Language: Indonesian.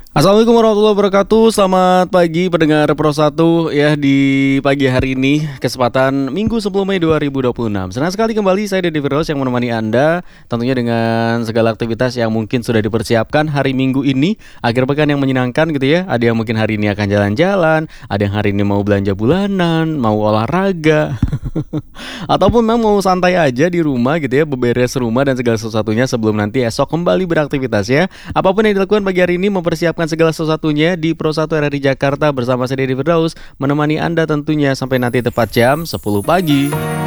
Assalamualaikum warahmatullahi wabarakatuh. Selamat pagi pendengar Pro 1 ya di pagi hari ini kesempatan Minggu 10 Mei 2026. Senang sekali kembali saya Deddy Firdaus yang menemani Anda tentunya dengan segala aktivitas yang mungkin sudah dipersiapkan hari Minggu ini, akhir pekan yang menyenangkan gitu ya. Ada yang mungkin hari ini akan jalan-jalan, ada yang hari ini mau belanja bulanan, mau olahraga. Ataupun memang mau santai aja di rumah gitu ya, beberes rumah dan segala sesuatunya sebelum nanti esok kembali beraktivitas ya. Apapun yang dilakukan pagi hari ini mempersiapkan segala sesuatunya di Pro 1 RRI Jakarta bersama saya Deddy Firdaus menemani Anda tentunya sampai nanti tepat jam 10 pagi.